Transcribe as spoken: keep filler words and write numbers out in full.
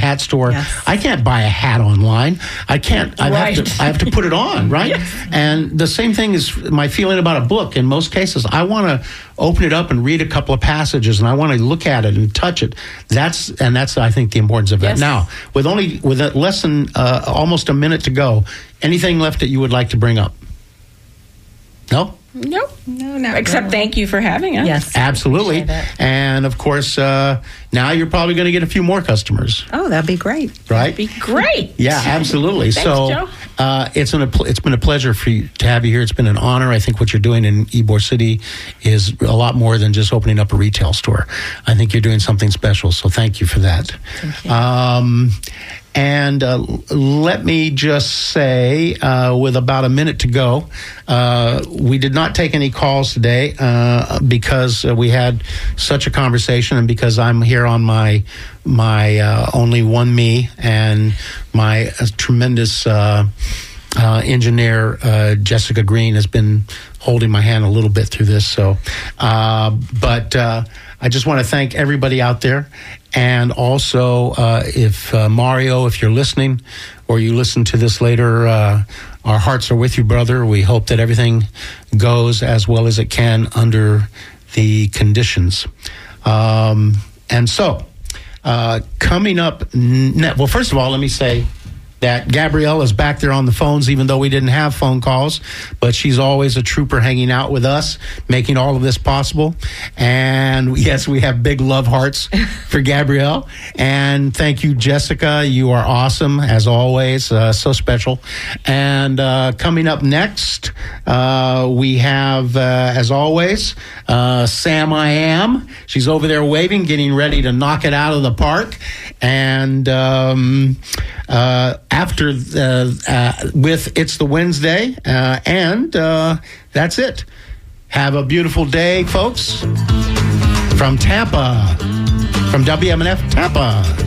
hat store. Yes. I can't buy a hat online. I can't. I Right. have to. I have to put it on, right? Yes. And the same thing is my feeling about a book. In most cases, I want to open it up and read a couple of passages, and I want to look at it and touch it. That's and that's I think the importance of Yes. that. Now, with only with less than uh, almost a minute to go, anything left that you would like to bring up? No. Nope. No, no. Except thank you for having us. Yes. Absolutely. Appreciate it. And of course, uh, now you're probably going to get a few more customers, Oh, that'd be great. right? Be great. Yeah, absolutely. Thanks, so Joe. uh, it's an it's been a pleasure for you to have you here. It's been an honor. I think what you're doing in Ybor City is a lot more than just opening up a retail store. I think you're doing something special. So thank you for that. Thank you. Um, and uh, let me just say, uh, with about a minute to go, uh, we did not take any calls today uh, because uh, we had such a conversation, and because I'm here on my my uh, only one me and my uh, tremendous uh, uh, engineer uh, Jessica Green has been holding my hand a little bit through this. So, uh, but uh, I just want to thank everybody out there. And also, uh, if uh, Mario, if you're listening, or you listen to this later, uh, our hearts are with you, brother. We hope that everything goes as well as it can under the conditions. Um, and so, uh, coming up, ne- well, first of all, let me say that Gabrielle is back there on the phones, even though we didn't have phone calls, but she's always a trooper hanging out with us, making all of this possible. And yes, we have big love hearts for Gabrielle. And thank you, Jessica. You are awesome, as always, uh, so special. And uh, coming up next, uh, we have, uh, as always, uh, Sam I Am. She's over there waving, getting ready to knock it out of the park. And um, uh, after the, uh, with It's the Wednesday, uh, and uh, that's it. Have a beautiful day, folks. From Tampa, from W M N F Tampa.